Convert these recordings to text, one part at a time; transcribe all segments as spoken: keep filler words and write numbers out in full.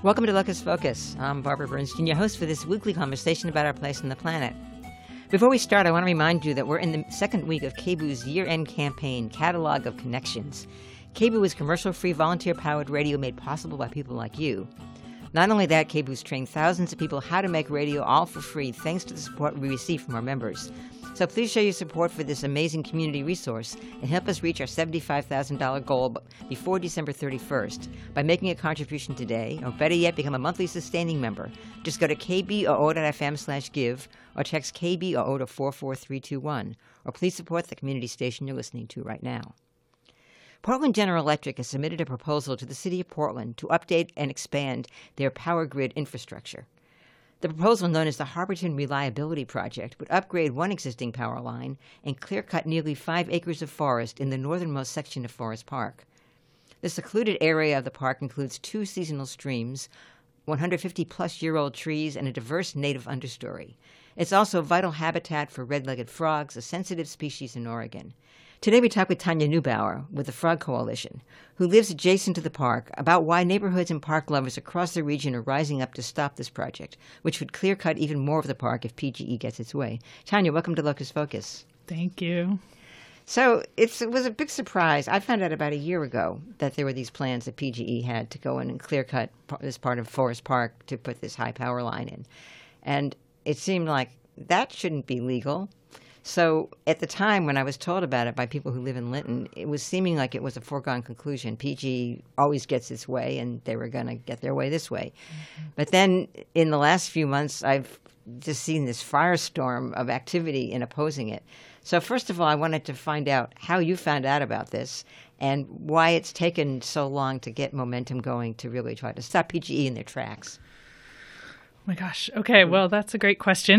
Welcome to Locus Focus. I'm Barbara Bernstein, your host for this weekly conversation about our place on the planet. Before we start, I want to remind you that we're in the second week of K B U's year-end campaign, Catalog of Connections. K B U is commercial-free, volunteer-powered radio made possible by people like you. Not only that, K B U's trained thousands of people how to make radio all for free thanks to the support we receive from our members. So please show your support for this amazing community resource and help us reach our seventy-five thousand dollars goal before December thirty-first by making a contribution today, or better yet, become a monthly sustaining member. Just go to kboo.fm slash give or text K B O O to four four three two one, or please support the community station you're listening to right now. Portland General Electric has submitted a proposal to the City of Portland to update and expand their power grid infrastructure. The proposal, known as the Harborton Reliability Project, would upgrade one existing power line and clear-cut nearly five acres of forest in the northernmost section of Forest Park. The secluded area of the park includes two seasonal streams, one hundred fifty plus year old trees, and a diverse native understory. It's also vital habitat for red-legged frogs, a sensitive species in Oregon. Today we talk with Tanya Neubauer with the Frog Coalition, who lives adjacent to the park, about why neighborhoods and park lovers across the region are rising up to stop this project, which would clear-cut even more of the park if P G E gets its way. Tanya, welcome to Locus Focus. Thank you. So it's, it was a big surprise. I found out about a year ago that there were these plans that P G E had to go in and clear-cut this part of Forest Park to put this high power line in. And it seemed like that shouldn't be legal. So at the time when I was told about it by people who live in Linton, it was seeming like it was a foregone conclusion. P G E always gets its way, and they were going to get their way this way. Mm-hmm. But then in the last few months, I've just seen this firestorm of activity in opposing it. So first of all, I wanted to find out how you found out about this and why it's taken so long to get momentum going to really try to stop P G E in their tracks. Oh my gosh. Okay. Well, that's a great question.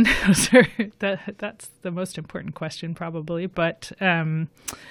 that, that's the most important question probably. But um,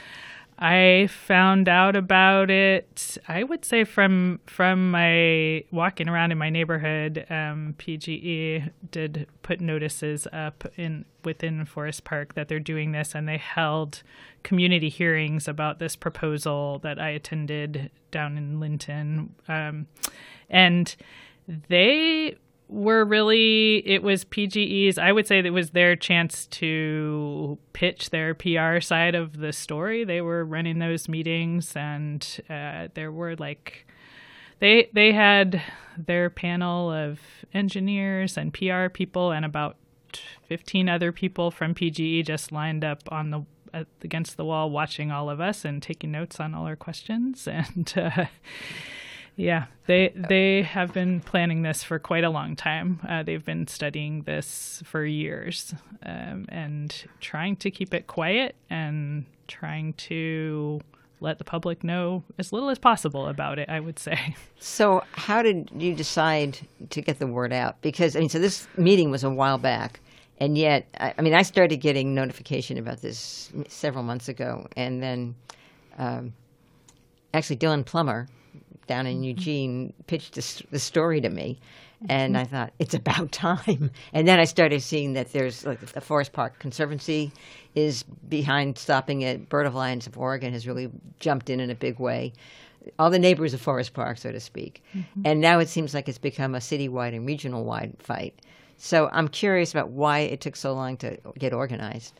I found out about it, I would say from from my walking around in my neighborhood. um, P G E did put notices up in within Forest Park that they're doing this, and they held community hearings about this proposal that I attended down in Linton. Um, and they... were really, it was P G E's, I would say that it was their chance to pitch their P R side of the story. They were running those meetings, and uh, there were like, they they had their panel of engineers and P R people and about fifteen other people from P G E just lined up on the uh, against the wall watching all of us and taking notes on all our questions. And uh Yeah, they they have been planning this for quite a long time. Uh, they've been studying this for years, um, and trying to keep it quiet and trying to let the public know as little as possible about it, I would say. So how did you decide to get the word out? Because, I mean, so this meeting was a while back, and yet, I, I mean, I started getting notification about this several months ago, and then um, actually Dylan Plummer down in Eugene pitched this, the story to me, and I thought, it's about time. And then I started seeing that there's, like, the Forest Park Conservancy is behind stopping it. Bird of Alliance of Oregon has really jumped in in a big way. All the neighbors of Forest Park, so to speak. Mm-hmm. And now it seems like it's become a citywide and regional-wide fight. So I'm curious about why it took so long to get organized.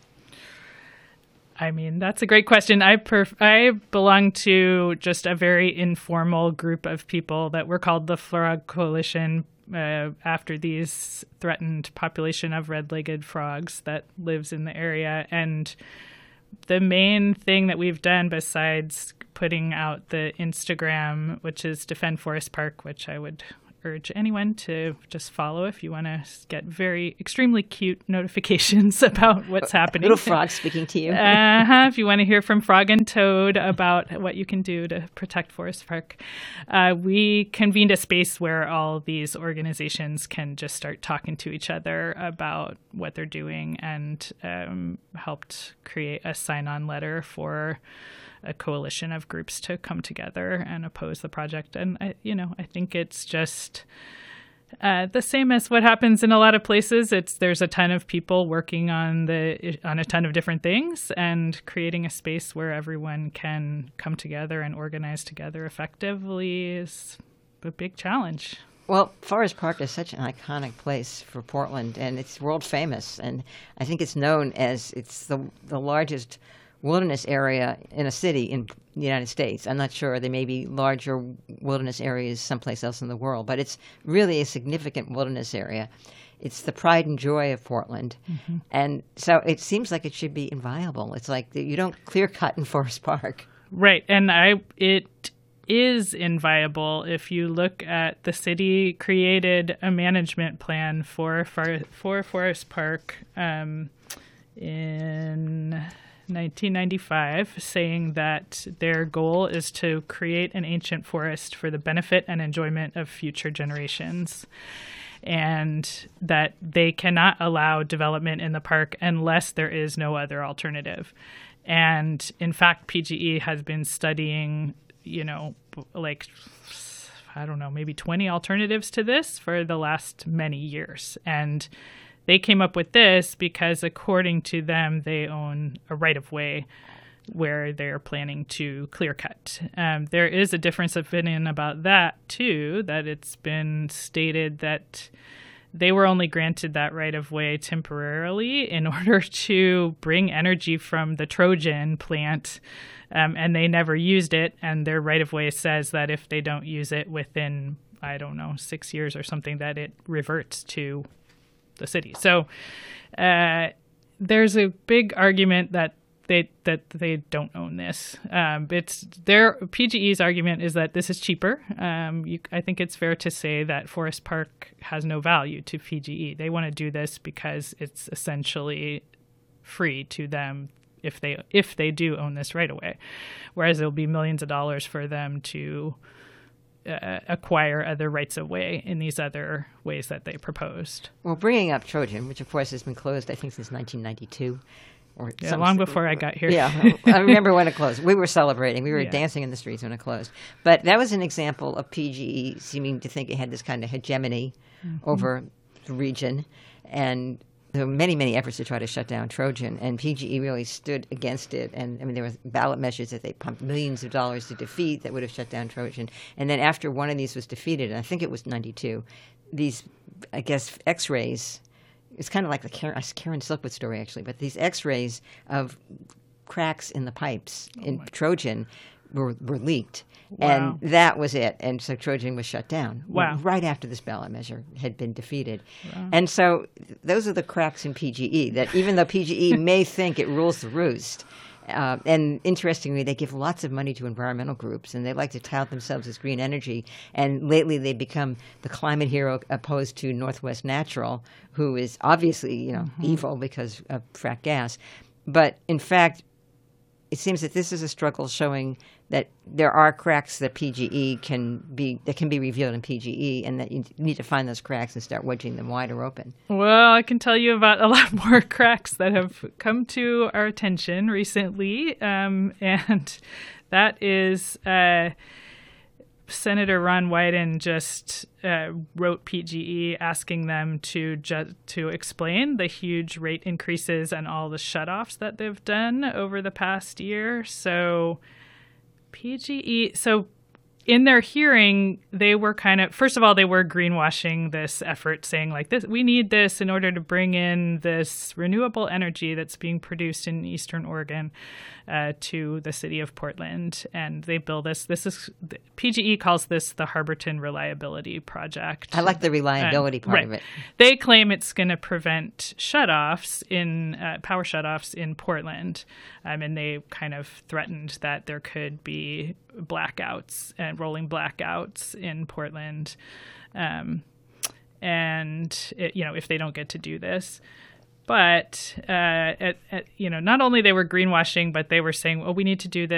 I mean, that's a great question. I perf- I belong to just a very informal group of people that were called the Frog Coalition uh, after these threatened population of red-legged frogs that lives in the area. And the main thing that we've done besides putting out the Instagram, which is Defend Forest Park, which I would urge anyone to just follow if you want to get very extremely cute notifications about what's happening. Little frog speaking to you. uh-huh, if you want to hear from Frog and Toad about what you can do to protect Forest Park. Uh, we convened a space where all these organizations can just start talking to each other about what they're doing, and um, helped create a sign-on letter for a coalition of groups to come together and oppose the project. And, I, you know, I think it's just uh, the same as what happens in a lot of places. It's there's a ton of people working on the on a ton of different things, and creating a space where everyone can come together and organize together effectively is a big challenge. Well, Forest Park is such an iconic place for Portland, and it's world famous. And I think it's known as it's the the largest wilderness area in a city in the United States. I'm not sure. There may be larger wilderness areas someplace else in the world, but it's really a significant wilderness area. It's the pride and joy of Portland. Mm-hmm. And so it seems like it should be inviolable. It's like you don't clear cut in Forest Park. Right. And I it is inviolable. If you look at the city created a management plan for for, for Forest Park um, in nineteen ninety-five, saying that their goal is to create an ancient forest for the benefit and enjoyment of future generations, and that they cannot allow development in the park unless there is no other alternative. And in fact, P G E has been studying, you know, like, I don't know, maybe twenty alternatives to this for the last many years. And they came up with this because, according to them, they own a right-of-way where they're planning to clear cut. Um, there is a difference of opinion about that, too, that it's been stated that they were only granted that right-of-way temporarily in order to bring energy from the Trojan plant, um, and they never used it, and their right-of-way says that if they don't use it within, I don't know, six years or something, that it reverts to the city. So uh, there's a big argument that they that they don't own this. Um, it's their P G E's argument is that this is cheaper. Um, you, I think it's fair to say that Forest Park has no value to P G E. They want to do this because it's essentially free to them if they if they do own this right away, whereas it'll be millions of dollars for them to Uh, acquire other rights of way in these other ways that they proposed. Well, bringing up Trojan, which of course has been closed, I think, since nineteen ninety-two. Or yeah, some, long before I got here. Yeah, I remember when it closed. We were celebrating. We were yeah. dancing in the streets when it closed. But that was an example of P G E seeming to think it had this kind of hegemony mm-hmm. over the region. And there were many, many efforts to try to shut down Trojan, and P G E really stood against it. And I mean, there were ballot measures that they pumped millions of dollars to defeat that would have shut down Trojan. And then after one of these was defeated, and I think it was ninety-two, these, I guess, X-rays. It's kind of like the Karen, Karen Silkwood story, actually, but these X-rays of cracks in the pipes oh in Trojan were, were leaked. Wow. And that was it. And so Trojan was shut down wow. right after this ballot measure had been defeated. Wow. And so those are the cracks in P G E, that even though P G E may think it rules the roost, uh, and interestingly, they give lots of money to environmental groups, and they like to tout themselves as green energy. And lately they've become the climate hero opposed to Northwest Natural, who is obviously, you know, mm-hmm. evil because of frack gas. But in fact, it seems that this is a struggle showing that there are cracks that P G E can be that can be revealed in P G E, and that you need to find those cracks and start wedging them wider open. Well, I can tell you about a lot more cracks that have come to our attention recently, um, and that is uh, Senator Ron Wyden just uh, wrote P G E asking them to ju- to explain the huge rate increases and all the shutoffs that they've done over the past year. So P G E, so in their hearing, they were kind of, first of all, they were greenwashing this effort, saying like this, we need this in order to bring in this renewable energy that's being produced in Eastern Oregon uh, to the city of Portland. And they bill this, this is, P G E calls this the Harborton Reliability Project. I like the reliability and, part right. of it. They claim it's going to prevent shutoffs in, uh, power shutoffs in Portland. Um, and they kind of threatened that there could be blackouts and rolling blackouts in Portland, um, and it, you know, if they don't get to do this. But uh, at, at, you know, not only they were greenwashing, but they were saying, "Oh, we need to do this."